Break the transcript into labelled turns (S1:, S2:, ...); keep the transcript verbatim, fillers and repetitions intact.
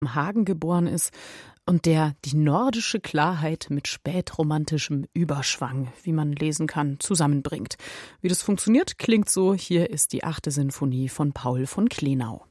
S1: Hagen geboren ist und der die nordische Klarheit mit spätromantischem Überschwang, wie man lesen kann, zusammenbringt. Wie das funktioniert, klingt so. Hier ist die achte Sinfonie von Paul von Klenau.